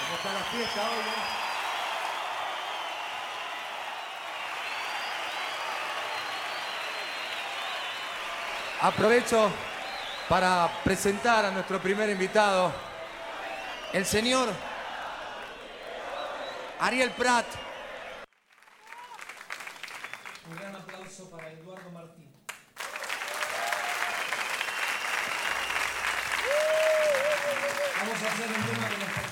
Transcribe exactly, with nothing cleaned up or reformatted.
¿Cómo está la fiesta hoy, eh? Aprovecho para presentar a nuestro primer invitado, el señor Ariel Prat. Un gran aplauso para Eduardo Martín. Vamos a hacer un tema que nos